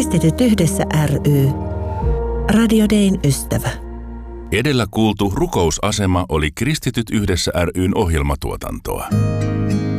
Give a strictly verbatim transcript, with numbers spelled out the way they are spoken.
Kristityt yhdessä ry. Radio Dayn ystävä. Edellä kuultu rukousasema oli Kristityt yhdessä ry:n ohjelmatuotantoa.